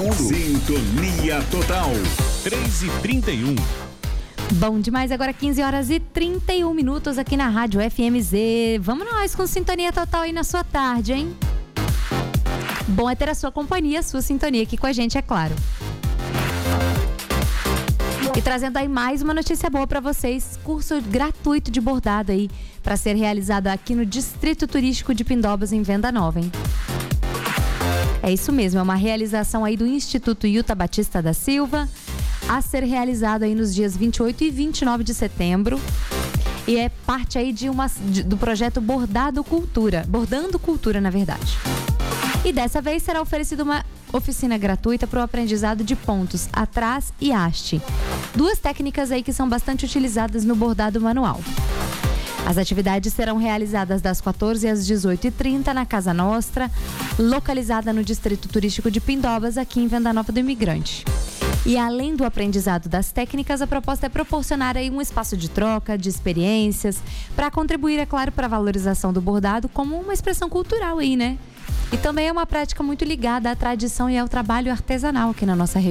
mundo. Sintonia total. 3h31. Bom demais, agora 15h31 aqui na Rádio FMZ. Vamos nós com Sintonia Total aí na sua tarde, hein? Bom é ter a sua companhia, a sua sintonia aqui com a gente, é claro. E trazendo aí mais uma notícia boa para vocês, curso gratuito de bordado aí, para ser realizado aqui no Distrito Turístico de Pindobas, em Venda Nova, hein? É isso mesmo, é uma realização aí do Instituto Ilta Batista da Silva, a ser realizado aí nos dias 28 e 29 de setembro. E é parte aí do projeto Bordando Cultura, na verdade. E dessa vez será oferecida uma oficina gratuita para o aprendizado de pontos, atrás e haste. Duas técnicas aí que são bastante utilizadas no bordado manual. As atividades serão realizadas das 14 às 18h30 na Casa Nostra, localizada no Distrito Turístico de Pindobas, aqui em Venda Nova do Imigrante. E além do aprendizado das técnicas, a proposta é proporcionar aí um espaço de troca, de experiências, para contribuir, é claro, para a valorização do bordado como uma expressão cultural aí, né? E também é uma prática muito ligada à tradição e ao trabalho artesanal aqui na nossa região.